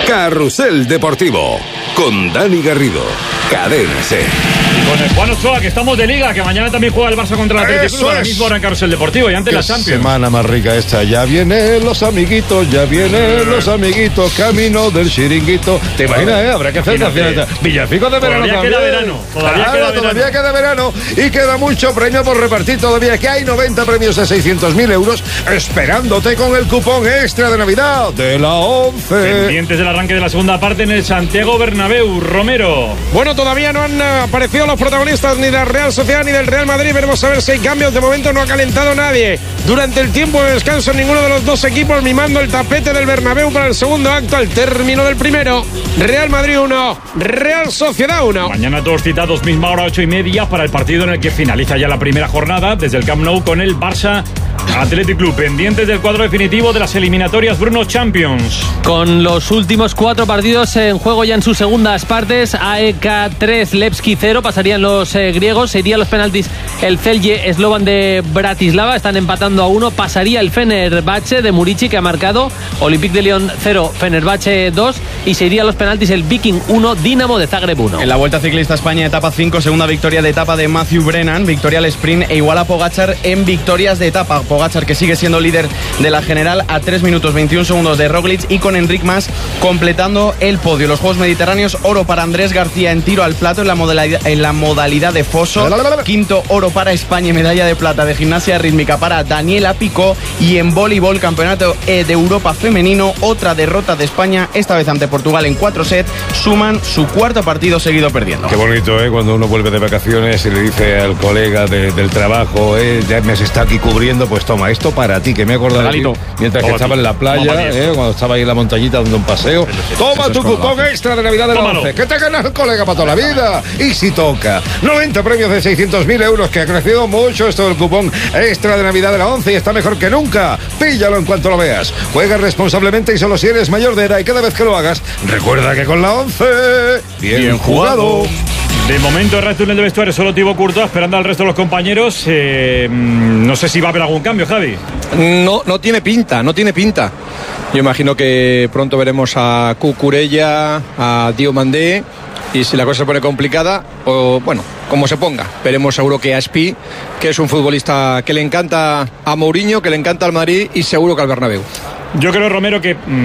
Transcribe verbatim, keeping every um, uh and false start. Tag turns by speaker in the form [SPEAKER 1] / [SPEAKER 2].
[SPEAKER 1] Carrusel Deportivo, con Dani Garrido, Cadena SER.
[SPEAKER 2] Y con el Juan Ochoa, que estamos de Liga, que mañana también juega el Barça contra el Atlético Club, ahora mismo ahora en Carrusel Deportivo y antes la Champions.
[SPEAKER 3] Semana más rica esta, ya vienen los amiguitos, ya vienen los amiguitos, camino del chiringuito. ¿Te imaginas, eh? Habrá que hacer canciones. Villancico de verano
[SPEAKER 2] todavía
[SPEAKER 3] también.
[SPEAKER 2] Queda verano. Todavía
[SPEAKER 3] claro,
[SPEAKER 2] queda verano.
[SPEAKER 3] Todavía queda verano y queda mucho premio por repartir todavía, que hay noventa premios de seiscientos mil euros esperándote con el cupón extra de Navidad de la ONCE.
[SPEAKER 2] Pendientes del arranque de la segunda parte en el Santiago Bernabéu. Romero.
[SPEAKER 4] Bueno, todavía no han aparecido los protagonistas ni de la Real Sociedad ni del Real Madrid. Veremos a ver si hay cambios. De momento no ha calentado nadie. Durante el tiempo de descanso, ninguno de los dos equipos mimando el tapete del Bernabéu para el segundo acto al término del primero. Real Madrid uno, Real Sociedad uno.
[SPEAKER 2] Mañana todos citados, misma hora, ocho y media, para el partido en el que finaliza ya la primera jornada desde el Camp Nou con el Barça Athletic Club. Pendientes del cuadro definitivo de las eliminatorias Bruno Champions.
[SPEAKER 5] Con los últimos cuatro partidos en juego ya en sus segundas partes, A E K tres, Levski cero, pasarían los eh, griegos, se irían los penaltis el Celje Slovan de Bratislava, están empatando a uno, pasaría el Fenerbahce de Murici, que ha marcado, Olympique de Lyon cero, Fenerbahce dos, y se irían los penaltis el Viking uno, Dinamo de Zagreb uno.
[SPEAKER 6] En la Vuelta Ciclista España, etapa cinco, segunda victoria de etapa de Matthew Brennan, victoria al sprint e igual a Pogačar en victorias de etapa. Pogačar, que sigue siendo líder de la general a tres minutos veintiún segundos de Roglic, y con Enric Mas completando el podio. Los Juegos Mediterráneos, oro para Andrés García en tiro al plato en la modalidad, en la modalidad de foso, quinto oro para España y medalla de plata de gimnasia rítmica para Daniela Picó, y en voleibol, campeonato de Europa femenino, otra derrota de España, esta vez ante Portugal en cuatro sets, suman su cuarto partido seguido perdiendo.
[SPEAKER 3] Qué bonito, ¿eh? Cuando uno vuelve de vacaciones y le dice al colega de, del trabajo, eh, ya me has estado aquí cubriendo, pues toma, esto para ti, que me he acordado de ti, mientras que estaba en la playa, eh, cuando estaba ahí en la montañita dando un paseo. Toma tu cupón extra de Navidad de la ONCE, que te ganas el colega para toda la vida. Y si toca, noventa premios de seiscientos mil euros, que ha crecido mucho esto del cupón extra de Navidad de la ONCE y está mejor que nunca. Píllalo en cuanto lo veas. Juega responsablemente y solo si eres mayor de edad, y cada vez que lo hagas, recuerda que con la ONCE, bien, bien jugado.
[SPEAKER 2] De momento, el resto del vestuario solo Thibaut Courtois esperando al resto de los compañeros. Eh, no sé si va a haber algún cambio, Javi.
[SPEAKER 7] No, no tiene pinta, no tiene pinta. Yo imagino que pronto veremos a Cucurella, a Diomandé, y si la cosa se pone complicada, o bueno, como se ponga, veremos seguro que a Aspi, que es un futbolista que le encanta a Mourinho, que le encanta al Madrid y seguro que al Bernabéu.
[SPEAKER 2] Yo creo, Romero, que